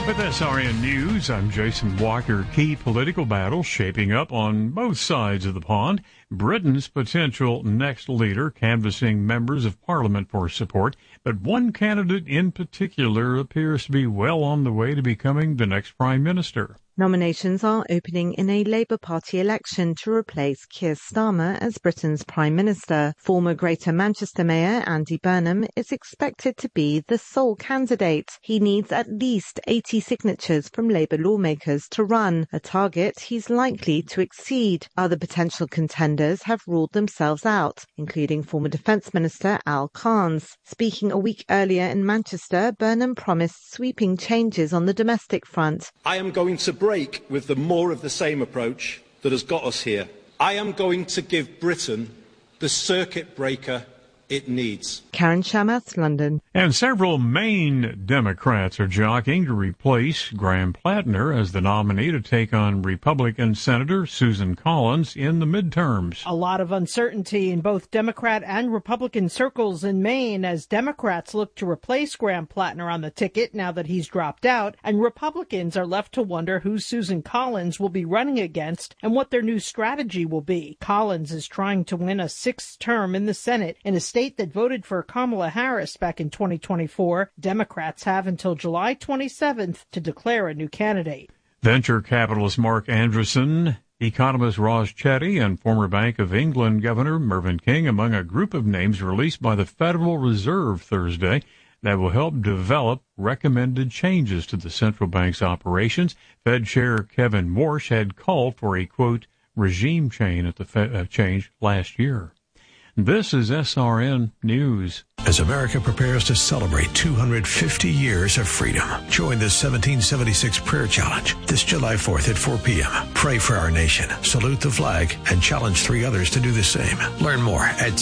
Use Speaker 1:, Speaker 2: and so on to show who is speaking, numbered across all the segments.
Speaker 1: With SRN News, I'm Jason Walker. Key political battles shaping up on both sides of the pond. Britain's potential next leader canvassing members of parliament for support, but one candidate in particular appears to be well on the way to becoming the next prime minister.
Speaker 2: Nominations are opening in a Labour Party election to replace Keir Starmer as Britain's Prime Minister. Former Greater Manchester Mayor Andy Burnham is expected to be the sole candidate. He needs at least 80 signatures from Labour lawmakers to run, a target he's likely to exceed. Other potential contenders have ruled themselves out, including former Defence Minister Al Cairns. Speaking a week earlier in Manchester, Burnham promised sweeping changes on the domestic front.
Speaker 3: I am going to break with the more of the same approach that has got us here. I am going to give Britain the circuit breaker it needs.
Speaker 2: Karen Shamas, London.
Speaker 1: And several Maine Democrats are jockeying to replace Graham Plattner as the nominee to take on Republican Senator Susan Collins in the midterms.
Speaker 4: A lot of uncertainty in both Democrat and Republican circles in Maine as Democrats look to replace Graham Plattner on the ticket now that he's dropped out, and Republicans are left to wonder who Susan Collins will be running against and what their new strategy will be. Collins is trying to win a sixth term in the Senate in a state that voted for Kamala Harris back in 2024. Democrats have until July 27th to declare a new candidate.
Speaker 1: Venture capitalist Mark Andreessen, economist Raj Chetty, and former Bank of England Governor Mervyn King among a group of names released by the Federal Reserve Thursday that will help develop recommended changes to the central bank's operations. Fed Chair Kevin Warsh had called for a, quote, regime change at the change last year. This is SRN News.
Speaker 5: As America prepares to celebrate 250 years of freedom, join the 1776 Prayer Challenge this July 4th at 4 p.m. Pray for our nation, salute the flag, and challenge 3 others to do the same. Learn more at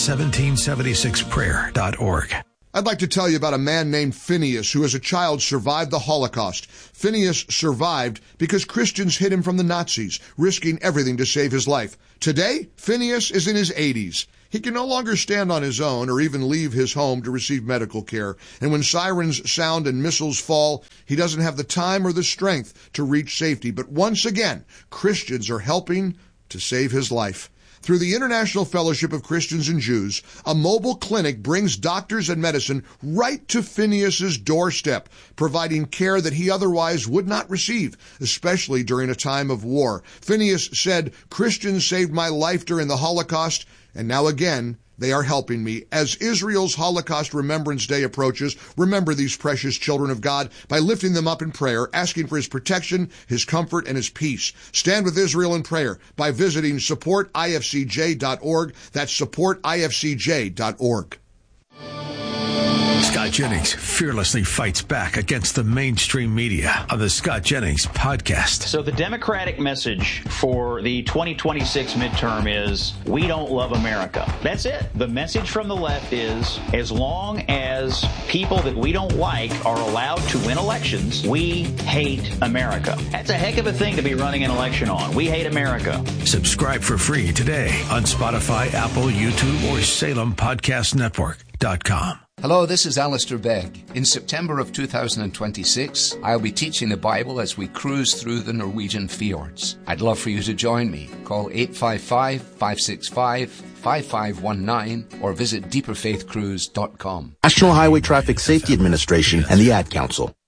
Speaker 5: 1776prayer.org.
Speaker 6: I'd like to tell you about a man named Phineas who as a child survived the Holocaust. Phineas survived because Christians hid him from the Nazis, risking everything to save his life. Today, Phineas is in his 80s. He can no longer stand on his own or even leave his home to receive medical care. And when sirens sound and missiles fall, he doesn't have the time or the strength to reach safety. But once again, Christians are helping to save his life. Through the International Fellowship of Christians and Jews, a mobile clinic brings doctors and medicine right to Phineas's doorstep, providing care that he otherwise would not receive, especially during a time of war. Phineas said, "Christians saved my life during the Holocaust, and now again, they are helping me." As Israel's Holocaust Remembrance Day approaches, remember these precious children of God by lifting them up in prayer, asking for his protection, his comfort, and his peace. Stand with Israel in prayer by visiting supportifcj.org. That's supportifcj.org.
Speaker 5: Scott Jennings fearlessly fights back against the mainstream media on the Scott Jennings podcast.
Speaker 7: So the Democratic message for the 2026 midterm is, we don't love America. That's it. The message from the left is, as long as people that we don't like are allowed to win elections, we hate America. That's a heck of a thing to be running an election on. We hate America.
Speaker 5: Subscribe for free today on Spotify, Apple, YouTube, or SalemPodcastNetwork.com.
Speaker 8: Hello, this is Alistair Begg. In September of 2026, I'll be teaching the Bible as we cruise through the Norwegian fjords. I'd love for you to join me. Call 855-565-5519 or visit deeperfaithcruise.com.
Speaker 9: National Highway Traffic Safety Administration and the Ad Council.